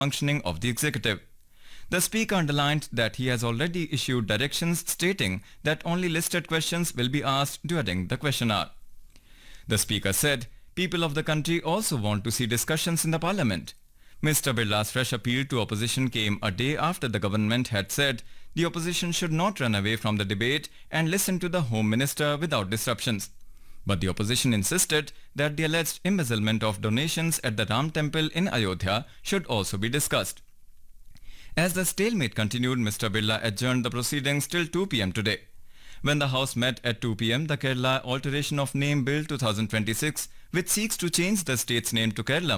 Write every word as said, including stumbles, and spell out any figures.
functioning of the executive. The Speaker underlined that he has already issued directions stating that only listed questions will be asked during the question hour. The Speaker said, people of the country also want to see discussions in the Parliament. Mister Birla's fresh appeal to opposition came a day after the government had said the opposition should not run away from the debate and listen to the Home Minister without disruptions. But the opposition insisted that the alleged embezzlement of donations at the Ram Temple in Ayodhya should also be discussed. As the stalemate continued, Mister Birla adjourned the proceedings till two p m today. When the House met at two p m, the Kerala Alteration of Name Bill twenty twenty-six, which seeks to change the state's name to Kerala,